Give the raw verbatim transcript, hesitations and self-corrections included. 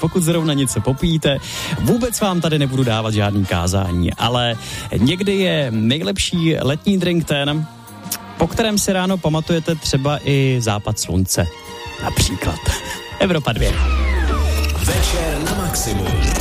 pokud zrovna něco popíte, vůbec vám tady nebudu dávat žádný kázání, ale někdy je nejlepší letní drink ten, po kterém si ráno pamatujete třeba i západ slunce. Například. Evropa dvě. Večer na maximum.